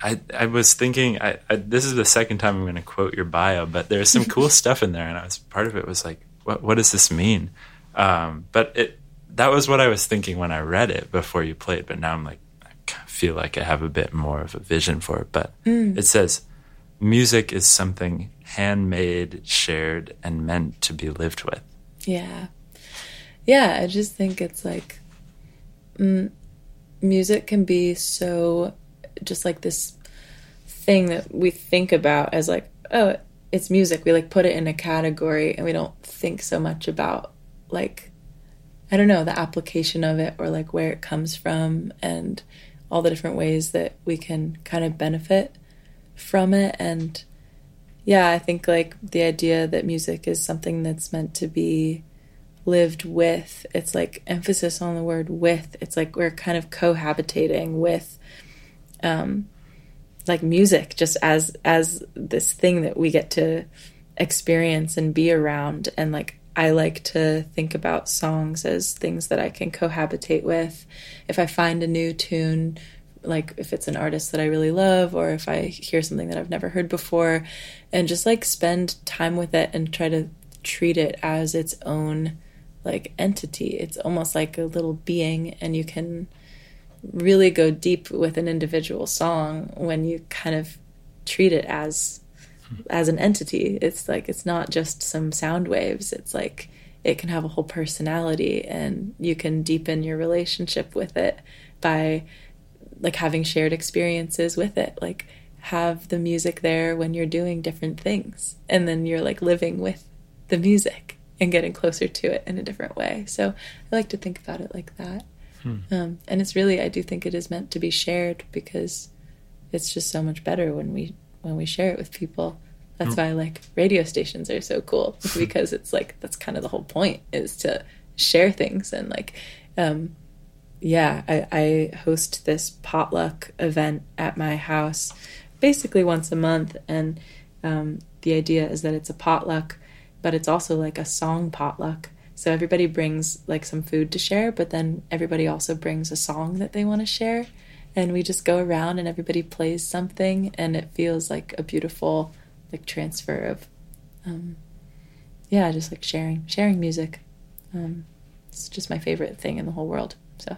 I was thinking, this is the second time I'm going to quote your bio, but there's some cool stuff in there, and part of it was like, what does this mean? But that was what I was thinking when I read it before you played, but now I'm like, I feel like I have a bit more of a vision for it. But it says, music is something handmade, shared, and meant to be lived with. Yeah. Yeah, I just think it's like, music can be so just like this thing that we think about as like, oh, it's music. We like put it in a category and we don't think so much about like, I don't know, the application of it or like where it comes from and all the different ways that we can kind of benefit from it. And yeah, I think like the idea that music is something that's meant to be lived with, it's like emphasis on the word with. It's like we're kind of cohabitating with like music just as this thing that we get to experience and be around. And like I like to think about songs as things that I can cohabitate with. If I find a new tune, like if it's an artist that I really love, or if I hear something that I've never heard before, and just like spend time with it and try to treat it as its own like entity. It's almost like a little being, and you can really go deep with an individual song when you kind of treat it as an entity. It's like, it's not just some sound waves. It's like it can have a whole personality, and you can deepen your relationship with it by like having shared experiences with it. Like have the music there when you're doing different things, and then you're like living with the music and getting closer to it in a different way. So I like to think about it like that. And it's really, I do think it is meant to be shared, because it's just so much better when we share it with people. That's why like radio stations are so cool, because it's like, that's kind of the whole point, is to share things. And like, I host this potluck event at my house basically once a month. And the idea is that it's a potluck, but it's also like a song potluck. So everybody brings like some food to share, but then everybody also brings a song that they want to share. And we just go around and everybody plays something, and it feels like a beautiful like transfer of, just like sharing music. It's just my favorite thing in the whole world. So,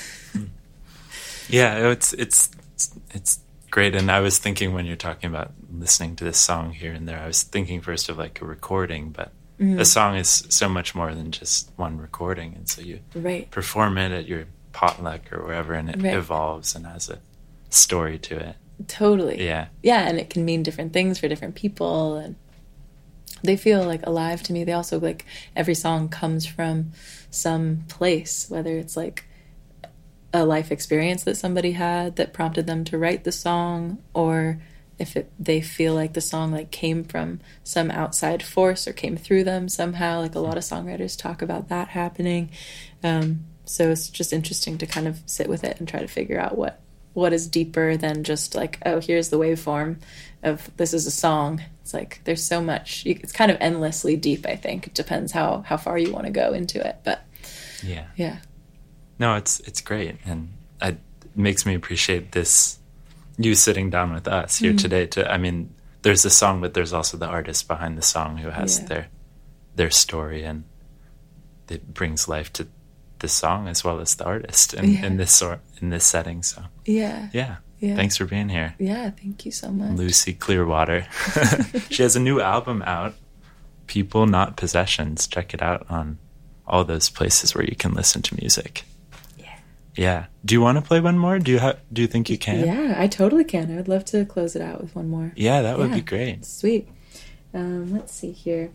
yeah, it's great. And I was thinking when you're talking about listening to this song here and there, I was thinking first of like a recording, but a song is so much more than just one recording. And so you perform it at your potluck or wherever, and it evolves and has a story to it. Totally. Yeah. Yeah, and it can mean different things for different people, and they feel like alive to me. They also like, every song comes from some place, whether it's like a life experience that somebody had that prompted them to write the song, or if they feel like the song like came from some outside force or came through them somehow. Like a lot of songwriters talk about that happening. So it's just interesting to kind of sit with it and try to figure out what is deeper than just like, oh, here's the waveform of this is a song. It's like there's so much. It's kind of endlessly deep, I think. It depends how far you want to go into it. But yeah. No, it's great, and it makes me appreciate this. You sitting down with us here today. There's a song, but there's also the artist behind the song who has their story, and it brings life to the song as well as the artist in this setting. So yeah. Thanks for being here. Yeah, thank you so much, Lucy Clearwater. She has a new album out, People Not Possessions. Check it out on all those places where you can listen to music. Yeah. Do you want to play one more? Do you think you can? Yeah, I totally can. I would love to close it out with one more. Yeah, that would be great. Sweet. Let's see here.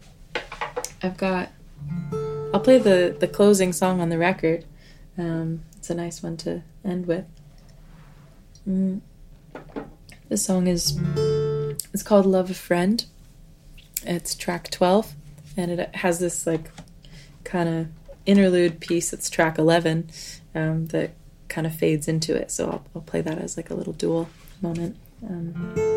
I'll play the closing song on the record. It's a nice one to end with. This song it's called Love a Friend. It's track 12, and it has this like kind of interlude piece. It's track 11 that kind of fades into it. So I'll play that as like a little dual moment.